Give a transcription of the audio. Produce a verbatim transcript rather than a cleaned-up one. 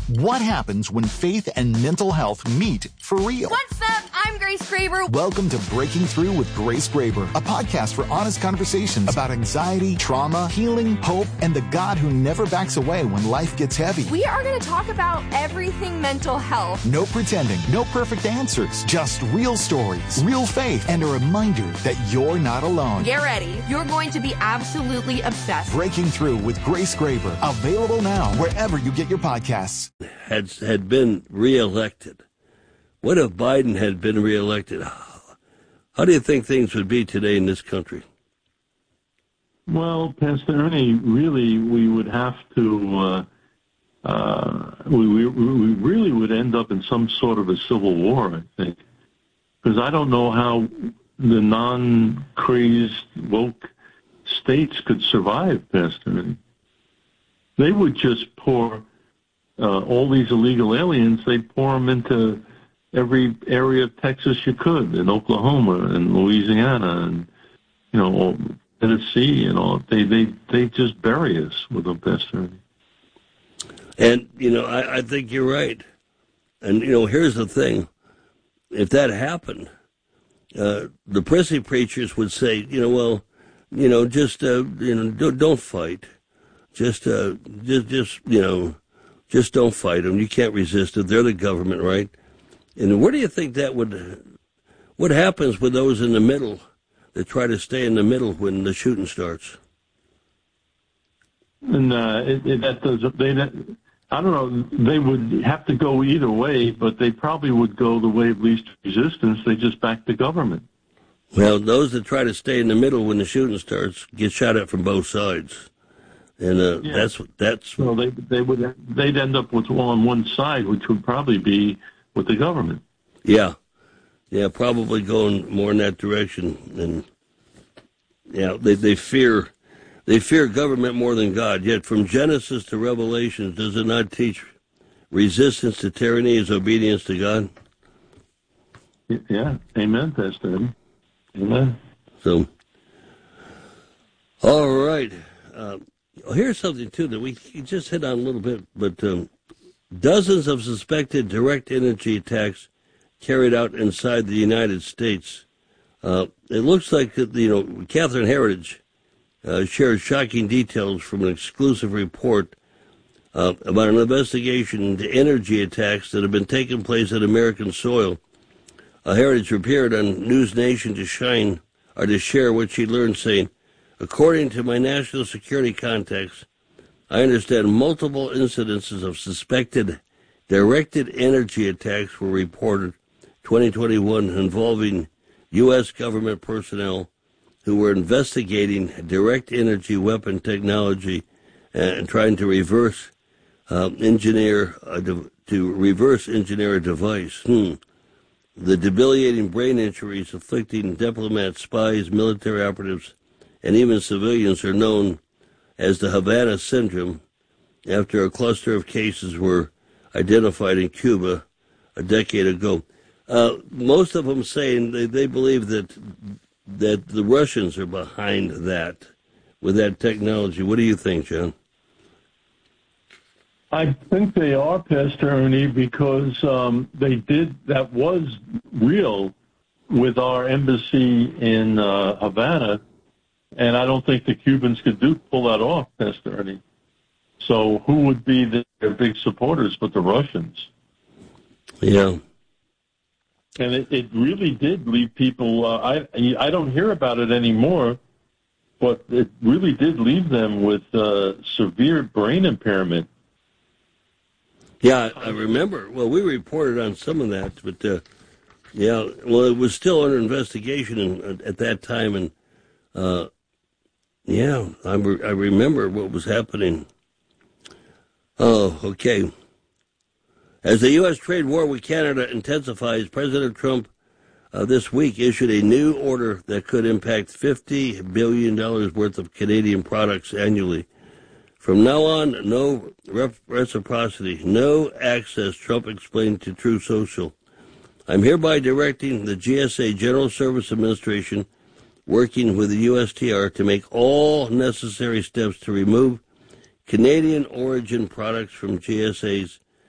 What happens when faith and mental health meet for real? What's up? I'm Grace Graber. Welcome to Breaking Through with Grace Graber, a podcast for honest conversations about anxiety, trauma, healing, hope, and the God who never backs away when life gets heavy. We are going to talk about everything mental health. No pretending, no perfect answers, just real stories, real faith, and a reminder that you're not alone. Get ready. You're going to be absolutely obsessed. Breaking Through with Grace Graber, available now wherever you get your podcasts. Had had been reelected. What if Biden had been reelected? How do you think things would be today in this country? Well, Pastor Ernie, really, we would have to. Uh, uh, we, we we really would end up in some sort of a civil war, I think, because I don't know how the non-crazed woke states could survive, Pastor Ernie. They would just pour. Uh, all these illegal aliens, they pour them into every area of Texas you could, in Oklahoma and Louisiana and, you know, Tennessee and all. They they, they just bury us with them, Pastor. And, you know, I, I think you're right. And, you know, here's the thing. If that happened, uh, the prissy preachers would say, you know, well, you know, just, uh, you know, don't, don't fight. Just, uh, just, just, you know, Just don't fight them. You can't resist it. They're the government, right? And where do you think that would, what happens with those in the middle that try to stay in the middle when the shooting starts? And uh, it, it, that does, they, that, I don't know, they would have to go either way, but they probably would go the way of least resistance. They just back the government. Well, those that try to stay in the middle when the shooting starts get shot at from both sides. And uh, yeah. that's that's. Well, they they would they'd end up with on one side, which would probably be with the government. Yeah, yeah, probably going more in that direction. And yeah, they they fear they fear government more than God. Yet, from Genesis to Revelation, does it not teach resistance to tyranny is obedience to God? Yeah, amen, Pastor. Amen. So, all right. Uh, Here's something, too, that we just hit on a little bit, but um, dozens of suspected direct energy attacks carried out inside the United States. Uh, it looks like, that, you know, Catherine Heritage uh, shared shocking details from an exclusive report uh, about an investigation into energy attacks that have been taking place at American soil. Uh, Heritage appeared on News Nation to shine, or to share what she learned, saying, according to my national security contacts, I understand multiple incidences of suspected directed energy attacks were reported twenty twenty-one involving U S government personnel who were investigating direct energy weapon technology and trying to reverse uh, engineer a de- to reverse engineer a device. Hmm. The debilitating brain injuries afflicting diplomats, spies, military operatives, and even civilians are known as the Havana Syndrome after a cluster of cases were identified in Cuba a decade ago. Uh, most of them saying they, they believe that that the Russians are behind that, with that technology. What do you think, John? I think they are, Pastor Ernie, because um, they did, that was real with our embassy in uh, Havana. And I don't think the Cubans could do pull that off, Pastor Ernie. So who would be the, their big supporters but the Russians? Yeah. And it, it really did leave people, uh, I I don't hear about it anymore, but it really did leave them with uh, severe brain impairment. Yeah, I remember. Well, we reported on some of that, but, uh, yeah, well, it was still under investigation in, at that time, and uh, yeah, I, re- I remember what was happening. Oh, okay. As the U S trade war with Canada intensifies, President Trump uh, this week issued a new order that could impact fifty billion dollars worth of Canadian products annually. From now on, no rep- reciprocity, no access, Trump explained to True Social. I'm hereby directing the G S A General Service Administration, working with the U S T R, to make all necessary steps to remove Canadian origin products from G S A's